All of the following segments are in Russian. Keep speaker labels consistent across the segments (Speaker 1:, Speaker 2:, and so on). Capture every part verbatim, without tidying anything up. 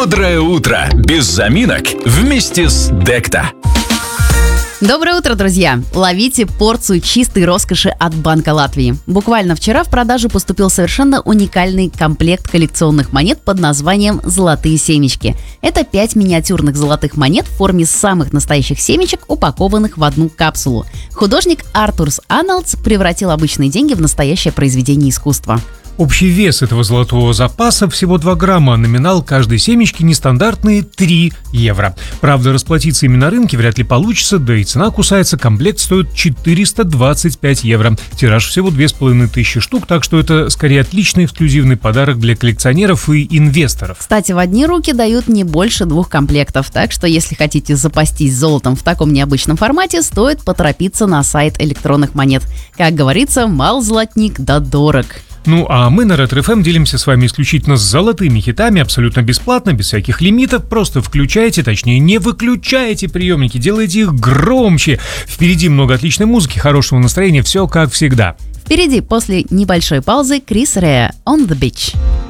Speaker 1: Бодрое утро, без заминок, вместе с Декта.
Speaker 2: Доброе утро, друзья! Ловите порцию чистой роскоши от Банка Латвии. Буквально вчера в продажу поступил совершенно уникальный комплект коллекционных монет под названием «Золотые семечки». Это пять миниатюрных золотых монет в форме самых настоящих семечек, упакованных в одну капсулу. Художник Артурс Аналдс превратил обычные деньги в настоящее произведение искусства.
Speaker 3: Общий вес этого золотого запаса всего два грамма, а номинал каждой семечки нестандартные три евро. Правда, расплатиться ими на рынке вряд ли получится, да и цена кусается, комплект стоит четыреста двадцать пять евро. Тираж всего две с половиной тысячи штук, так что это скорее отличный эксклюзивный подарок для коллекционеров и инвесторов.
Speaker 2: Кстати, в одни руки дают не больше двух комплектов, так что если хотите запастись золотом в таком необычном формате, стоит поторопиться на сайт электронных монет. Как говорится, мал золотник да дорог.
Speaker 3: Ну а мы на Ретро эф эм делимся с вами исключительно с золотыми хитами, абсолютно бесплатно, без всяких лимитов. Просто включайте, точнее не выключайте приемники, делайте их громче. Впереди много отличной музыки, хорошего настроения, все как всегда.
Speaker 2: Впереди после небольшой паузы Крис Реа «On the Beach».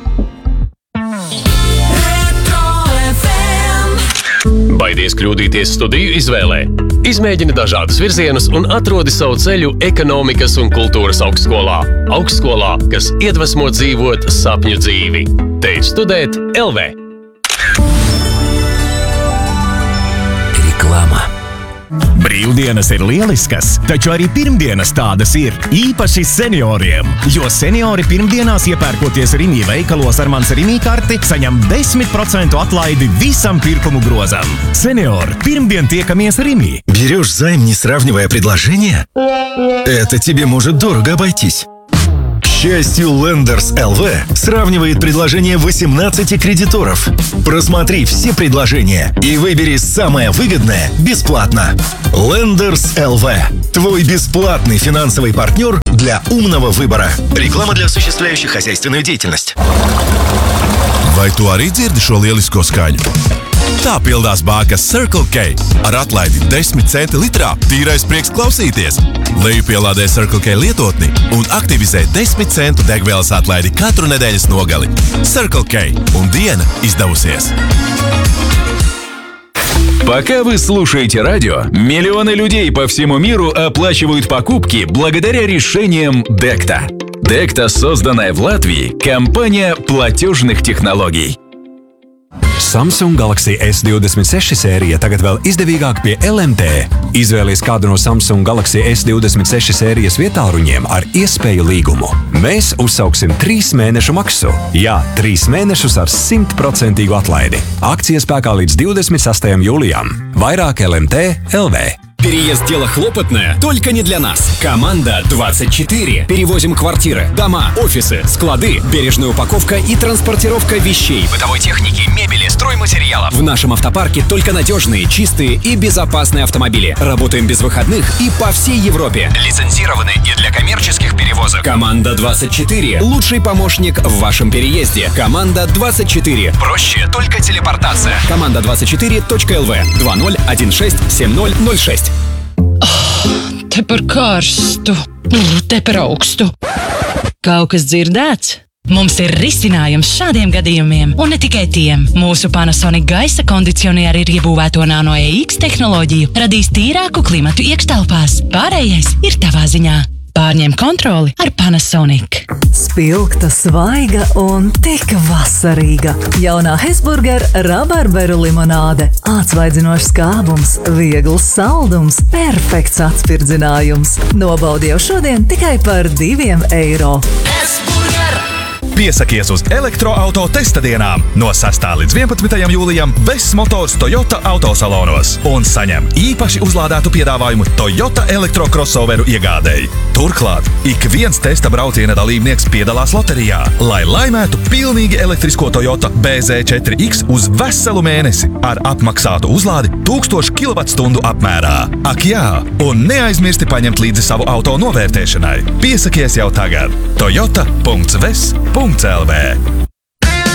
Speaker 4: Baidies kļūdīties studiju izvēlē. Izmēģini dažādus virzienus un atrodi savu ceļu ekonomikas un kultūras augstskolā. Augstskolā, kas iedvesmo dzīvot sapņu dzīvi. Te ir studēt L V.
Speaker 5: Reklāma. Brīvdienas ir lieliskas, taču arī pirmdienas tādas ir, īpaši senioriem, jo seniori pirmdienās iepērkoties Rimi veikalos ar mans Rimi karti saņem desmit procentu atlaidi visam pirkumu grozam. Senior, pirmdien tiekamies Rimi.
Speaker 6: Берешь займ, не сравнивая предложения? Это тебе может дорого обойтись. К счастью, Lenders эл ви сравнивает предложения восемнадцати кредиторов. Просмотри все предложения и выбери самое выгодное бесплатно. Lenders эл ви – твой бесплатный финансовый партнер для умного выбора. Реклама для осуществляющих хозяйственную деятельность.
Speaker 7: Vai tu arī dzirdi šo lielisko skaņu? Tā pildās bākas Circle K ar atlaidi desmit centi litrā. Tīrais prieks klausīties. Lejupielādē Circle K lietotni un aktivizē desmit centu degvielas atlaidi katru nedēļas nogali. Circle K un diena izdevusies.
Speaker 1: Пока вы слушаете радио, миллионы людей по всему миру оплачивают покупки благодаря решениям Декта. Декта, созданная в Латвии, компания платежных технологий.
Speaker 8: Samsung Galaxy S divdesmit seši sērija tagad vēl izdevīgāk pie L M T. Izvēlies kādu no Samsung Galaxy S divdesmit seši sērijas vietāluņiem ar iespēju līgumu. Mēs uzsauksim trīs mēnešu maksu. Jā, trīs mēnešus ar simtprocentīgu atlaidi. Akcija spēkā līdz divdesmit sastajam jūlijam. Vairāk L M T точка L V.
Speaker 9: Переезд – дело хлопотное, только не для нас. Команда двадцать четыре. Перевозим квартиры, дома, офисы, склады, бережная упаковка и транспортировка вещей, бытовой техники, мебели, стройматериалов. В нашем автопарке только надежные, чистые и безопасные автомобили. Работаем без выходных и по всей Европе. Лицензированы и для коммерческих перевозок. Команда двадцать четыре. Лучший помощник в вашем переезде. Команда двадцать четыре. Проще только телепортация. Команда двадцать четыре точка L V. два ноль один шесть семь ноль ноль шесть.
Speaker 10: Te par karstu, te par augstu. Kaut kas dzirdēts? Mums ir risinājums šādiem gadījumiem, un ne tikai tiem. Mūsu Panasonic gaisa kondicionieri ir iebūvēto Nano E X tehnoloģiju, radīs tīrāku klimatu iekštelpās. Pārējais ir tavā ziņā. Pārņem kontroli ar Panasonic.
Speaker 11: Spilgta, svaiga un tik vasarīga. Jaunā Hesburger rabarberu limonāde. Atsvaidzinošs skābums, viegls saldums, perfekts atspirdzinājums. Nobaudi jau šodien tikai par diviem eiro.
Speaker 7: Piesakies uz elektroauto testa dienām no sastā līdz vienpadsmitajam jūlijam bez motors Toyota autosalonos un saņem īpaši uzlādētu piedāvājumu Toyota elektrocrossoveru iegādēji. Turklāt, ik viens testa brauciena dalībnieks piedalās loterijā, lai laimētu pilnīgi elektrisko Toyota B Z četri X uz veselu mēnesi ar apmaksātu uzlādi tūkstoš kilovatstundu apmērā. Ak jā, un neaizmirsti paņemt līdzi savu auto novērtēšanai. Piesakies jau tagad. Toyota punkts ves punkts L V.